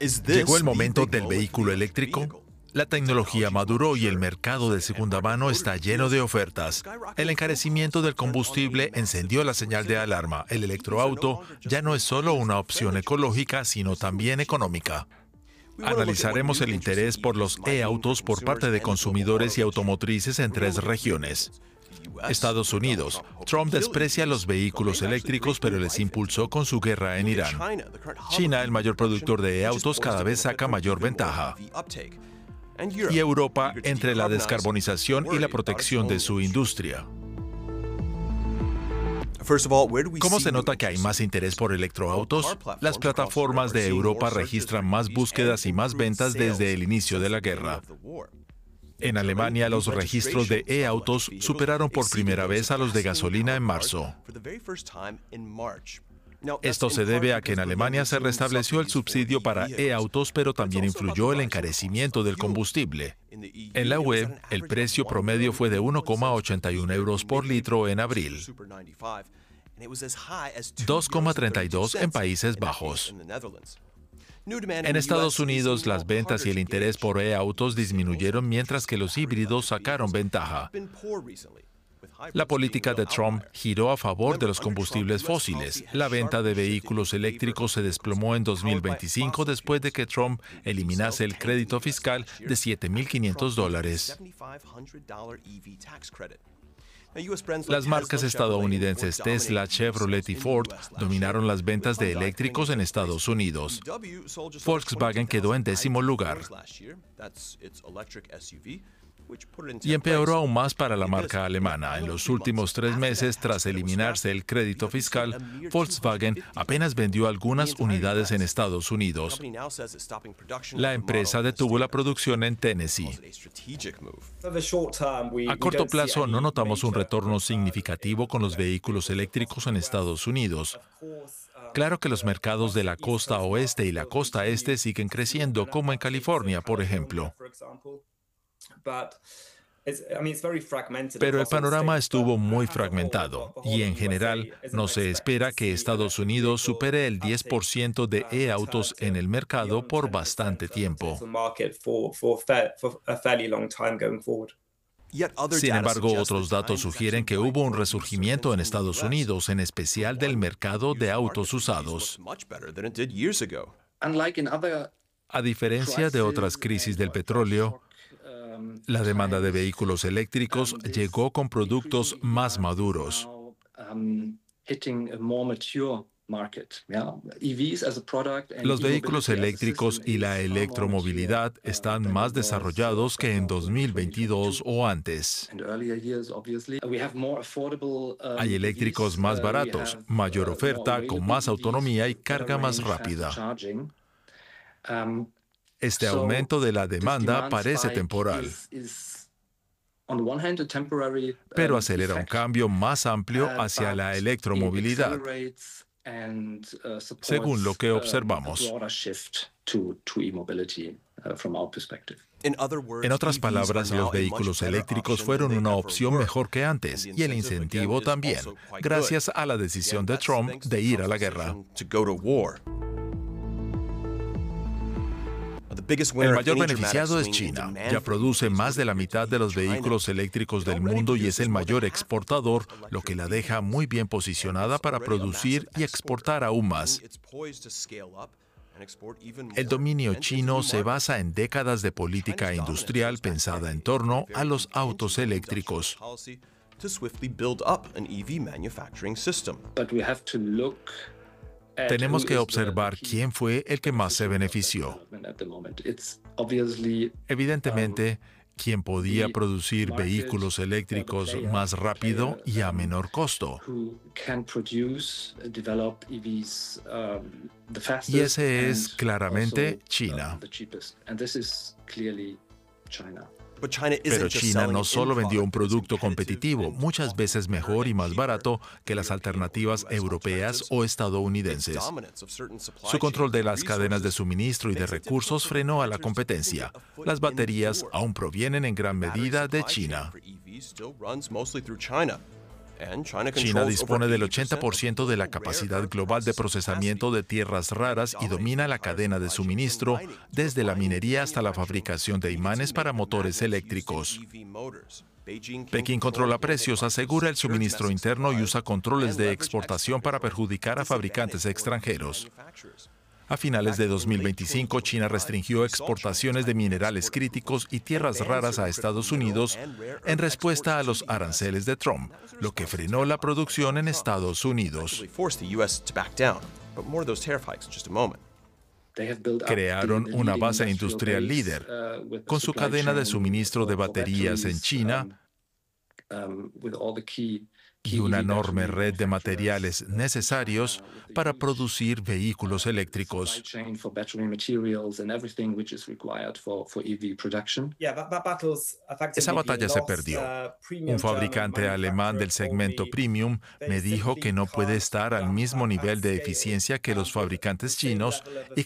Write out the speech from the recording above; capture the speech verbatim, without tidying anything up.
¿Llegó el momento del vehículo eléctrico? La tecnología maduró y el mercado de segunda mano está lleno de ofertas. El encarecimiento del combustible encendió la señal de alarma. El electroauto ya no es solo una opción ecológica, sino también económica. Analizaremos el interés por los e-autos por parte de consumidores y automotrices en tres regiones. Estados Unidos. Trump desprecia los vehículos eléctricos, pero les impulsó con su guerra en Irán. China, el mayor productor de e-autos, cada vez saca mayor ventaja. Y Europa, entre la descarbonización y la protección de su industria. ¿Cómo se nota que hay más interés por electroautos? Las plataformas de Europa registran más búsquedas y más ventas desde el inicio de la guerra. En Alemania, los registros de e-autos superaron por primera vez a los de gasolina en marzo. Esto se debe a que en Alemania se restableció el subsidio para e-autos, pero también influyó el encarecimiento del combustible. En la U E, el precio promedio fue de uno coma ochenta y uno euros por litro en abril, dos coma treinta y dos en Países Bajos. En Estados Unidos, las ventas y el interés por e-autos disminuyeron mientras que los híbridos sacaron ventaja. La política de Trump giró a favor de los combustibles fósiles. La venta de vehículos eléctricos se desplomó en dos mil veinticinco después de que Trump eliminase el crédito fiscal de siete mil quinientos dólares. Las marcas estadounidenses Tesla, Chevrolet y Ford dominaron las ventas de eléctricos en Estados Unidos. Volkswagen quedó en décimo lugar. Y empeoró aún más para la marca alemana. En los últimos tres meses, tras eliminarse el crédito fiscal, Volkswagen apenas vendió algunas unidades en Estados Unidos. La empresa detuvo la producción en Tennessee. A corto plazo, no notamos un retorno significativo con los vehículos eléctricos en Estados Unidos. Claro que los mercados de la costa oeste y la costa este siguen creciendo, como en California, por ejemplo. Pero el panorama estuvo muy fragmentado y, en general, no se espera que Estados Unidos supere el diez por ciento de e-autos en el mercado por bastante tiempo. Sin embargo, otros datos sugieren que hubo un resurgimiento en Estados Unidos, en especial del mercado de autos usados. A diferencia de otras crisis del petróleo, la demanda de vehículos eléctricos llegó con productos más maduros. Los vehículos eléctricos y la electromovilidad están más desarrollados que en dos mil veintidós o antes. Hay eléctricos más baratos, mayor oferta, con más autonomía y carga más rápida. Este aumento de la demanda parece temporal, pero acelera un cambio más amplio hacia la electromovilidad, según lo que observamos. En otras palabras, los vehículos eléctricos fueron una opción mejor que antes, y el incentivo también, gracias a la decisión de Trump de ir a la guerra. El mayor beneficiado es China. Ya produce más de la mitad de los vehículos eléctricos del mundo y es el mayor exportador, lo que la deja muy bien posicionada para producir y exportar aún más. El dominio chino se basa en décadas de política industrial pensada en torno a los autos eléctricos. Tenemos que observar quién fue el que más se benefició. Evidentemente, quien podía producir vehículos eléctricos más rápido y a menor costo. Y ese es claramente China. Pero China no solo vendió un producto competitivo, muchas veces mejor y más barato que las alternativas europeas o estadounidenses. Su control de las cadenas de suministro y de recursos frenó a la competencia. Las baterías aún provienen en gran medida de China. China dispone del ochenta por ciento de la capacidad global de procesamiento de tierras raras y domina la cadena de suministro desde la minería hasta la fabricación de imanes para motores eléctricos. Pekín controla precios, asegura el suministro interno y usa controles de exportación para perjudicar a fabricantes extranjeros. A finales de dos mil veinticinco, China restringió exportaciones de minerales críticos y tierras raras a Estados Unidos en respuesta a los aranceles de Trump, lo que frenó la producción en Estados Unidos. Crearon una base industrial líder, con su cadena de suministro de baterías en China y una enorme red de materiales necesarios para producir vehículos eléctricos. Esa batalla se perdió. Un fabricante alemán del segmento premium me dijo que no puede estar al mismo nivel de eficiencia que los fabricantes chinos y